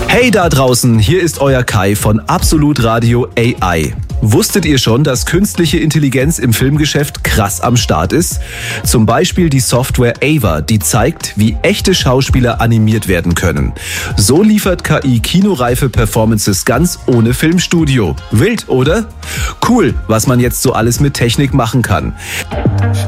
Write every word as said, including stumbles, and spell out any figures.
Hey da draußen, hier ist euer Kai von Absolut Radio A I. Wusstet ihr schon, dass künstliche Intelligenz im Filmgeschäft krass am Start ist? Zum Beispiel die Software Ava, die zeigt, wie echte Schauspieler animiert werden können. So liefert K I kinoreife Performances ganz ohne Filmstudio. Wild, oder? Cool, was man jetzt so alles mit Technik machen kann.